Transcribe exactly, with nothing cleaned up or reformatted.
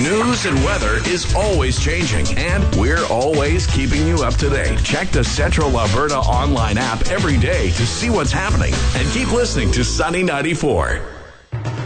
News and weather is always changing, and we're always keeping you up to date. Check the Central Alberta online app every day to see what's happening, and keep listening to Sunny ninety-four.